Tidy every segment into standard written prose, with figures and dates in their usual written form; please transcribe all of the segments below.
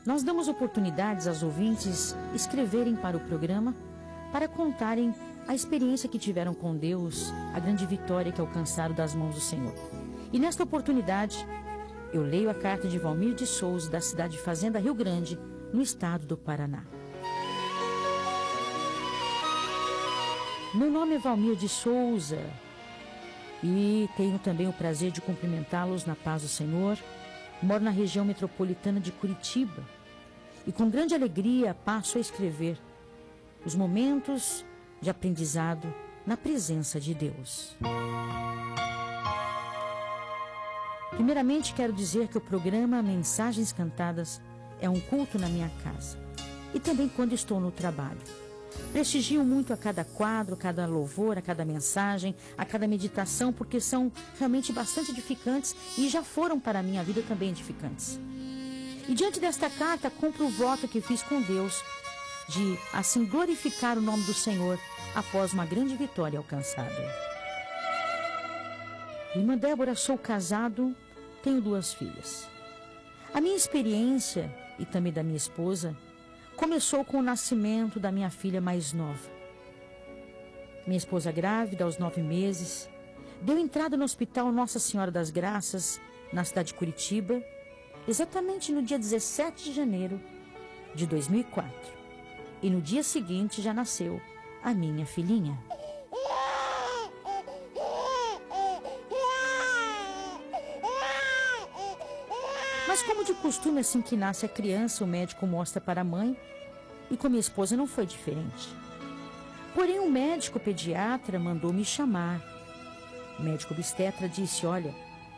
Nós damos oportunidades aos ouvintes escreverem para o programa para contarem a experiência que tiveram com Deus, a grande vitória que alcançaram das mãos do Senhor. E nesta oportunidade, eu leio a carta de Valmir de Souza, da cidade de Fazenda, Rio Grande, no estado do Paraná. Meu nome é Valmir de Souza e tenho também o prazer de cumprimentá-los na paz do Senhor. Moro na região metropolitana de Curitiba e com grande alegria passo a escrever os momentos de aprendizado na presença de Deus. Primeiramente, quero dizer que o programa Mensagens Cantadas é um culto na minha casa e também quando estou no trabalho. Prestigio muito a cada quadro, a cada louvor, a cada mensagem, a cada meditação, porque são realmente bastante edificantes e já foram para a minha vida também edificantes. E diante desta carta, cumpro o voto que fiz com Deus de, assim, glorificar o nome do Senhor após uma grande vitória alcançada. Irmã Débora, sou casado, tenho 2 filhas. A minha experiência, e também da minha esposa, começou com o nascimento da minha filha mais nova. Minha esposa grávida, aos 9 meses, deu entrada no Hospital Nossa Senhora das Graças, na cidade de Curitiba, exatamente no dia 17 de janeiro de 2004. E no dia seguinte já nasceu a minha filhinha. Mas como de costume, assim que nasce a criança, o médico mostra para a mãe, e com minha esposa não foi diferente. Porém, o médico pediatra mandou me chamar. O médico obstetra disse: olha,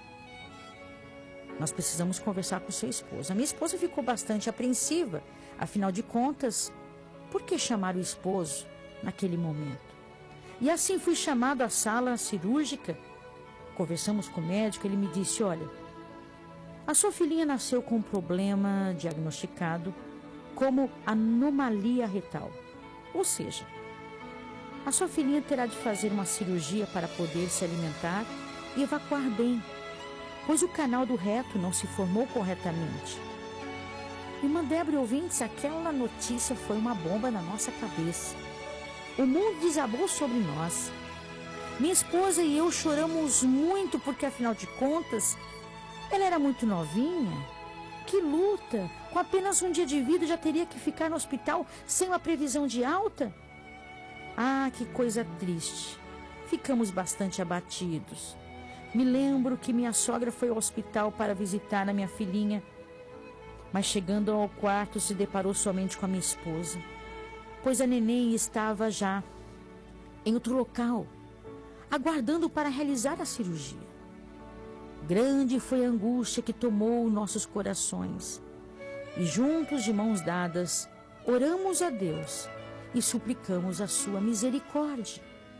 nós precisamos conversar com sua esposa. A minha esposa ficou bastante apreensiva. Afinal de contas, por que chamar o esposo naquele momento? E assim fui chamado à sala cirúrgica. Conversamos com o médico, ele me disse: olha, a sua filhinha nasceu com um problema diagnosticado como anomalia retal. Ou seja, a sua filhinha terá de fazer uma cirurgia para poder se alimentar e evacuar bem, pois o canal do reto não se formou corretamente. Irmã Débora e ouvintes, aquela notícia foi uma bomba na nossa cabeça. O mundo desabou sobre nós. Minha esposa e eu choramos muito porque, afinal de contas, ela era muito novinha. Que luta! Com apenas um dia de vida já teria que ficar no hospital sem uma previsão de alta? Ah, que coisa triste. Ficamos bastante abatidos. Me lembro que minha sogra foi ao hospital para visitar a minha filhinha, mas chegando ao quarto se deparou somente com a minha esposa, pois a neném estava já em outro local, aguardando para realizar a cirurgia. Grande foi a angústia que tomou nossos corações. E juntos, de mãos dadas, oramos a Deus e suplicamos a sua misericórdia.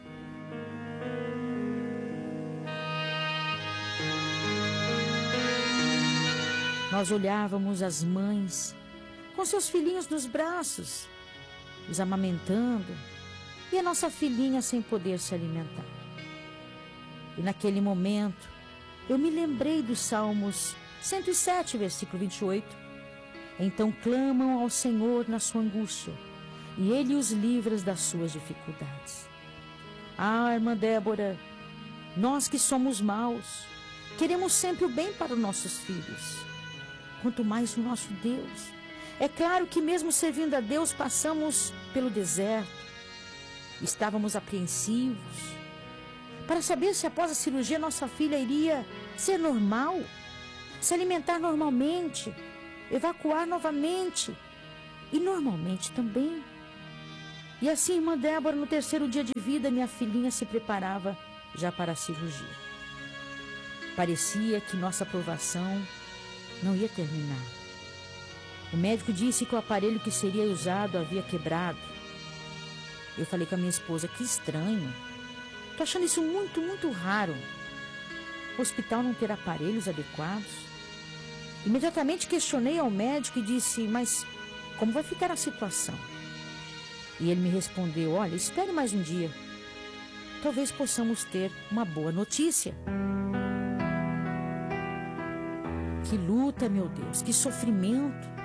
Nós olhávamos as mães com seus filhinhos nos braços, os amamentando, e a nossa filhinha sem poder se alimentar. E naquele momento, eu me lembrei dos Salmos 107, versículo 28. Então clamam ao Senhor na sua angústia, e Ele os livra das suas dificuldades. Ah, irmã Débora, nós que somos maus, queremos sempre o bem para os nossos filhos, quanto mais o nosso Deus. É claro que mesmo servindo a Deus, passamos pelo deserto, estávamos apreensivos, para saber se após a cirurgia nossa filha iria ser normal, se alimentar normalmente, evacuar novamente e normalmente também. E assim, irmã Débora, no 3º dia de vida, minha filhinha se preparava já para a cirurgia. Parecia que nossa aprovação não ia terminar. O médico disse que o aparelho que seria usado havia quebrado. Eu falei com a minha esposa: que estranho. Tô achando isso muito, muito raro. O hospital não ter aparelhos adequados. Imediatamente questionei ao médico e disse: mas como vai ficar a situação? E ele me respondeu: olha, espere mais um dia. Talvez possamos ter uma boa notícia. Que luta, meu Deus, que sofrimento.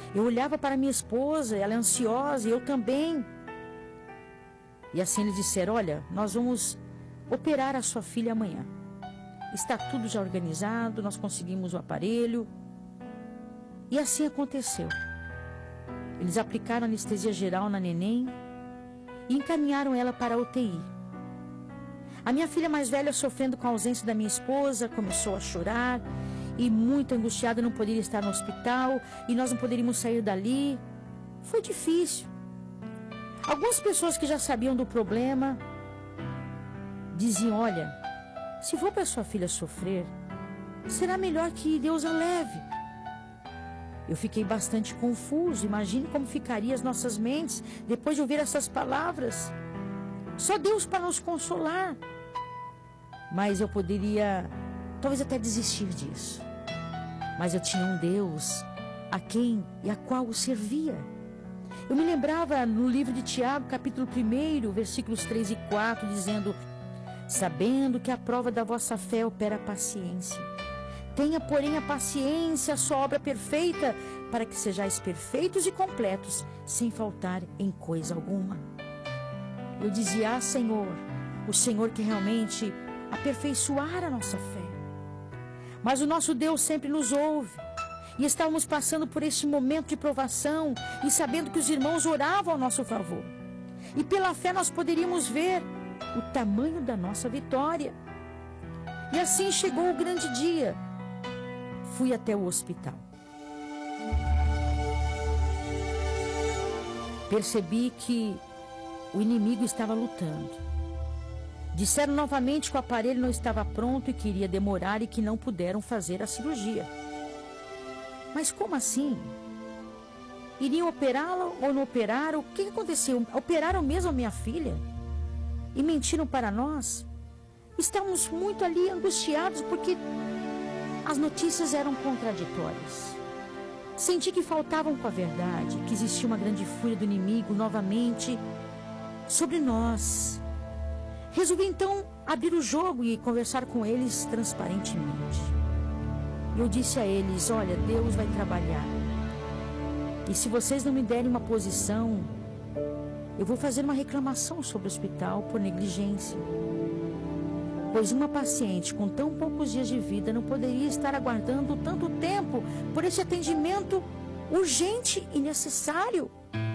Eu olhava para minha esposa, ela é ansiosa, e eu também. E assim eles disseram: olha, nós vamos operar a sua filha amanhã. Está tudo já organizado, nós conseguimos o aparelho. E assim aconteceu. Eles aplicaram anestesia geral na neném e encaminharam ela para a UTI. A minha filha mais velha, sofrendo com a ausência da minha esposa, começou a chorar e muito angustiada, não poderia estar no hospital e nós não poderíamos sair dali. Foi difícil. Algumas pessoas que já sabiam do problema diziam: olha, se for para sua filha sofrer, será melhor que Deus a leve. Eu fiquei bastante confuso. Imagine como ficariam as nossas mentes depois de ouvir essas palavras. Só Deus para nos consolar. Mas eu poderia, talvez até desistir disso. Mas eu tinha um Deus a quem e a qual eu servia. Eu me lembrava no livro de Tiago, capítulo 1, versículos 3 e 4, dizendo: sabendo que a prova da vossa fé opera a paciência. Tenha, porém, a paciência, a sua obra perfeita, para que sejais perfeitos e completos, sem faltar em coisa alguma. Eu dizia: ah, Senhor, o Senhor que realmente aperfeiçoar a nossa fé. Mas o nosso Deus sempre nos ouve. E estávamos passando por este momento de provação e sabendo que os irmãos oravam ao nosso favor. E pela fé nós poderíamos ver o tamanho da nossa vitória. E assim chegou o grande dia. Fui até o hospital. Percebi que o inimigo estava lutando. Disseram novamente que o aparelho não estava pronto e que iria demorar e que não puderam fazer a cirurgia. Mas como assim? Iriam operá-la ou não operaram? O que aconteceu? Operaram mesmo a minha filha? E mentiram para nós? Estávamos muito ali angustiados porque as notícias eram contraditórias. Senti que faltavam com a verdade, que existia uma grande fúria do inimigo novamente sobre nós. Resolvi então abrir o jogo e conversar com eles transparentemente. Eu disse a eles: olha, Deus vai trabalhar. E se vocês não me derem uma posição, eu vou fazer uma reclamação sobre o hospital por negligência. Pois uma paciente com tão poucos dias de vida não poderia estar aguardando tanto tempo por esse atendimento urgente e necessário.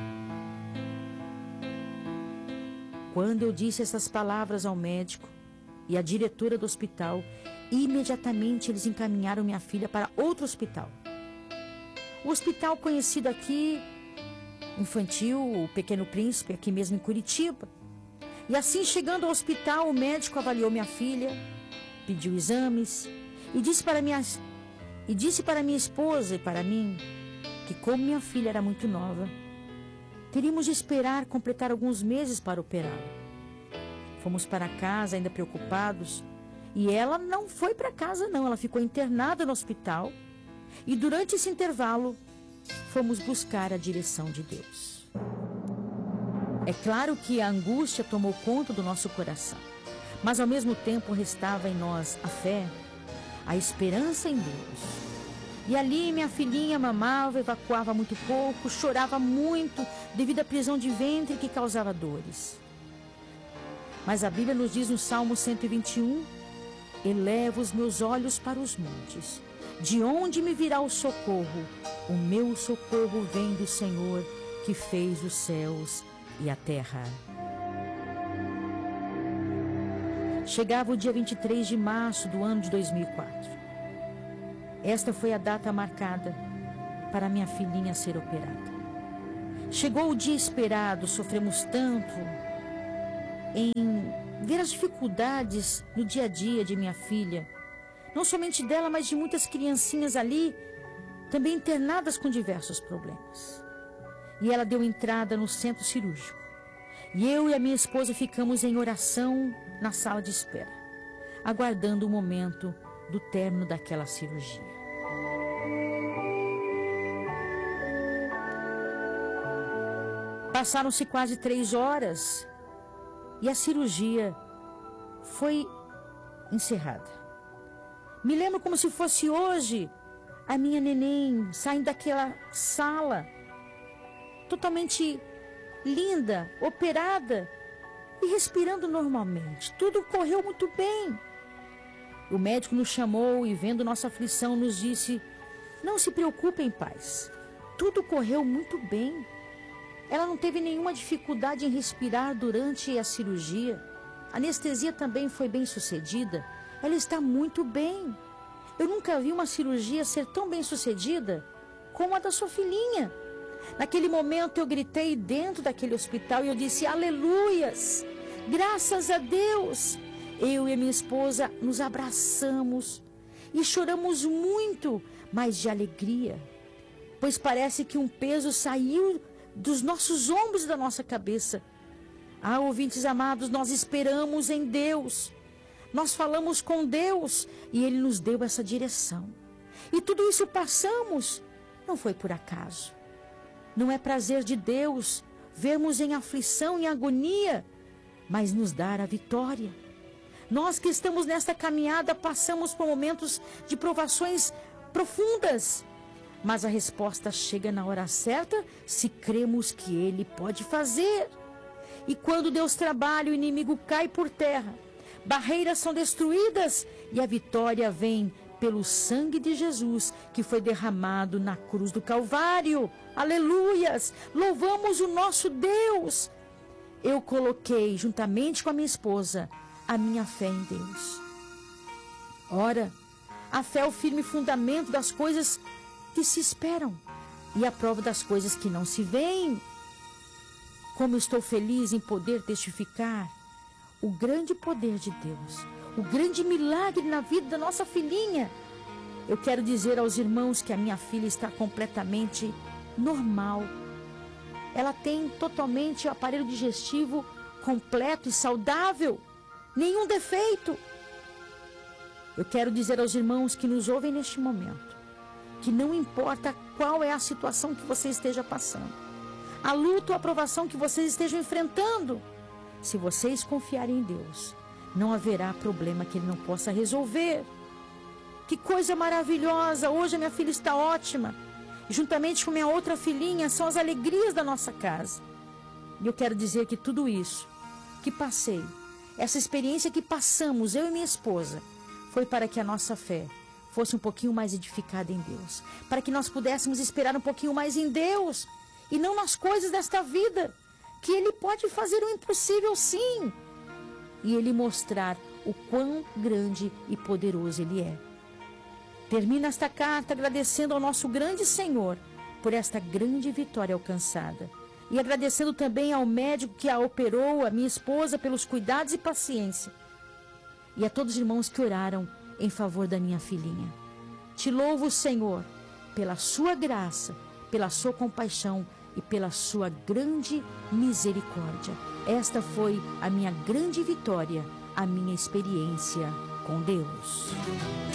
Quando eu disse essas palavras ao médico e à diretora do hospital, imediatamente eles encaminharam minha filha para outro hospital. O hospital conhecido aqui, infantil, o Pequeno Príncipe, aqui mesmo em Curitiba. E assim, chegando ao hospital, o médico avaliou minha filha, pediu exames e disse para minha esposa e para mim que, como minha filha era muito nova, teríamos de esperar completar alguns meses para operá-la. Fomos para casa ainda preocupados e ela não foi para casa não, ela ficou internada no hospital e durante esse intervalo fomos buscar a direção de Deus. É claro que a angústia tomou conta do nosso coração, mas ao mesmo tempo restava em nós a fé, a esperança em Deus. E ali minha filhinha mamava, evacuava muito pouco, chorava muito devido à prisão de ventre que causava dores. Mas a Bíblia nos diz no Salmo 121, eleva os meus olhos para os montes. De onde me virá o socorro? O meu socorro vem do Senhor, que fez os céus e a terra. Chegava o dia 23 de março do ano de 2004. Esta foi a data marcada para minha filhinha ser operada. Chegou o dia esperado, sofremos tanto em ver as dificuldades no dia a dia de minha filha. Não somente dela, mas de muitas criancinhas ali, também internadas com diversos problemas. E ela deu entrada no centro cirúrgico. E eu e a minha esposa ficamos em oração na sala de espera, aguardando o momento do término daquela cirurgia. Passaram-se quase 3 horas e a cirurgia foi encerrada. Me lembro como se fosse hoje a minha neném saindo daquela sala, totalmente linda, operada e respirando normalmente. Tudo correu muito bem. O médico nos chamou e, vendo nossa aflição, nos disse: não se preocupem, pais. Tudo correu muito bem. Ela não teve nenhuma dificuldade em respirar durante a cirurgia. A anestesia também foi bem sucedida. Ela está muito bem. Eu nunca vi uma cirurgia ser tão bem sucedida como a da sua filhinha. Naquele momento eu gritei dentro daquele hospital e eu disse: aleluias, graças a Deus. Eu e a minha esposa nos abraçamos e choramos muito, mas de alegria, pois parece que um peso saiu dos nossos ombros e da nossa cabeça. Ah, ouvintes amados, nós esperamos em Deus. Nós falamos com Deus e Ele nos deu essa direção. E tudo isso passamos, não foi por acaso. Não é prazer de Deus vermos em aflição e agonia, mas nos dar a vitória. Nós que estamos nesta caminhada passamos por momentos de provações profundas, mas a resposta chega na hora certa se cremos que Ele pode fazer. E quando Deus trabalha, o inimigo cai por terra, barreiras são destruídas e a vitória vem pelo sangue de Jesus que foi derramado na cruz do Calvário. Aleluias! Louvamos o nosso Deus! Eu coloquei, juntamente com a minha esposa, a minha fé em Deus. Ora, a fé é o firme fundamento das coisas que se esperam e a prova das coisas que não se veem. Como estou feliz em poder testificar o grande poder de Deus, o grande milagre na vida da nossa filhinha. Eu quero dizer aos irmãos que a minha filha está completamente normal. Ela tem totalmente o aparelho digestivo completo e saudável, nenhum defeito. Eu quero dizer aos irmãos que nos ouvem neste momento, que não importa qual é a situação que você esteja passando, a luta ou a provação que vocês estejam enfrentando, se vocês confiarem em Deus, não haverá problema que Ele não possa resolver. Que coisa maravilhosa! Hoje a minha filha está ótima. Juntamente com minha outra filhinha, são as alegrias da nossa casa. E eu quero dizer que tudo isso que passei, essa experiência que passamos, eu e minha esposa, foi para que a nossa fé fosse um pouquinho mais edificada em Deus. Para que nós pudéssemos esperar um pouquinho mais em Deus e não nas coisas desta vida. Que Ele pode fazer o impossível, sim. E Ele mostrar o quão grande e poderoso Ele é. Termino esta carta agradecendo ao nosso grande Senhor por esta grande vitória alcançada. E agradecendo também ao médico que a operou, a minha esposa, pelos cuidados e paciência. E a todos os irmãos que oraram em favor da minha filhinha. Te louvo, Senhor, pela sua graça, pela sua compaixão e pela sua grande misericórdia. Esta foi a minha grande vitória, a minha experiência com Deus.